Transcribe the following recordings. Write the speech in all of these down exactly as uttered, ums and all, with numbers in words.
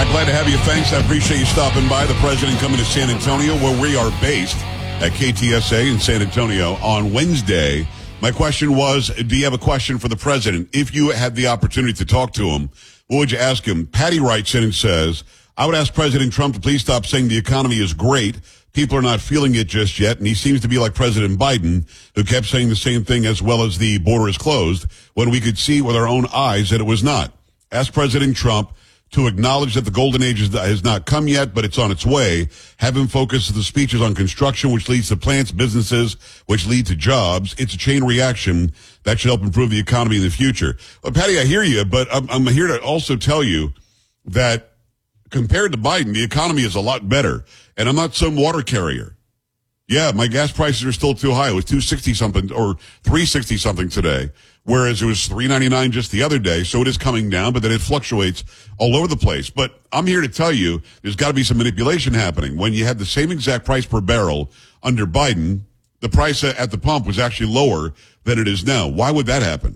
I'm glad to have you. Thanks. I appreciate you stopping by. The president coming to San Antonio, where we are based at K T S A in San Antonio on Wednesday. My question was, do you have a question for the president? If you had the opportunity to talk to him, what would you ask him? Patty writes in and says, I would ask President Trump to please stop saying the economy is great. People are not feeling it just yet, and he seems to be like President Biden, who kept saying the same thing as well as the border is closed, when we could see with our own eyes that it was not. Ask President Trump to acknowledge that the golden age has not come yet, but it's on its way. Have him focus the speeches on construction, which leads to plants, businesses, which lead to jobs. It's a chain reaction that should help improve the economy in the future. Well, Patty, I hear you, but I'm, I'm here to also tell you that compared to Biden, the economy is a lot better. And I'm not some water carrier. Yeah, my gas prices are still too high. It was two sixty something or three sixty something today, whereas it was three ninety-nine just the other day. So it is coming down, but then it fluctuates all over the place. But I'm here to tell you there's got to be some manipulation happening. When you had the same exact price per barrel under Biden, the price at the pump was actually lower than it is now. Why would that happen?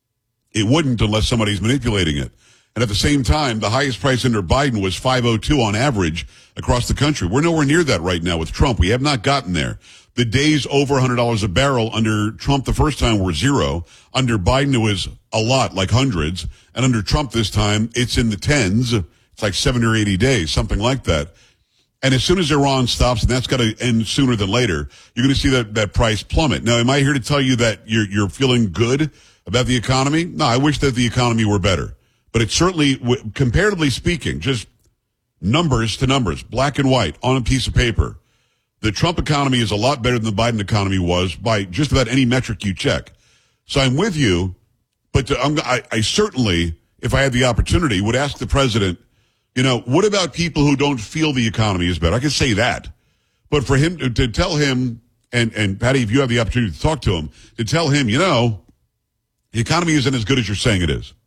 It wouldn't unless somebody's manipulating it. And at the same time, the highest price under Biden was five oh two on average across the country. We're nowhere near that right now with Trump. We have not gotten there. The days over one hundred dollars a barrel under Trump the first time were zero. Under Biden, it was a lot, like hundreds. And under Trump this time, it's in the tens. It's like seventy or eighty days, something like that. And as soon as Iran stops, and that's got to end sooner than later, you're going to see that, that price plummet. Now, am I here to tell you that you're, you're feeling good about the economy? No, I wish that the economy were better. But it's certainly, comparatively speaking, just numbers to numbers, black and white, on a piece of paper. The Trump economy is a lot better than the Biden economy was by just about any metric you check. So I'm with you, but to, I'm, I, I certainly, if I had the opportunity, would ask the president, you know, what about people who don't feel the economy is better? I could say that. But for him to, to tell him, and, and Patty, if you have the opportunity to talk to him, to tell him, you know, the economy isn't as good as you're saying it is.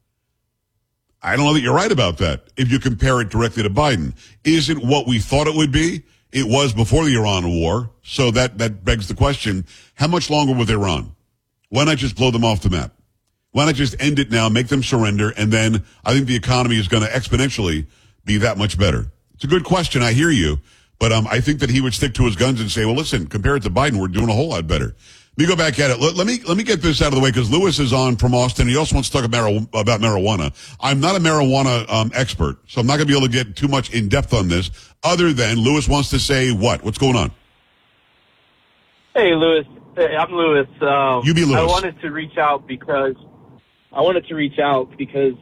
I don't know that you're right about that if you compare it directly to Biden. Isn't what we thought it would be? It was before the Iran war. So that, that begs the question, how much longer with Iran? Why not just blow them off the map? Why not just end it now, make them surrender, and then I think the economy is going to exponentially be that much better. It's a good question. I hear you. But um, I think that he would stick to his guns and say, well, listen, compared to Biden, we're doing a whole lot better. Let me go back at it. Let, let me let me get this out of the way because Lewis is on from Austin. He also wants to talk about, about marijuana. I'm not a marijuana um, expert, so I'm not going to be able to get too much in depth on this. Other than Lewis wants to say what? What's going on? Hey, Lewis. Hey, I'm Lewis. Um, you be Lewis. I wanted to reach out because I wanted to reach out because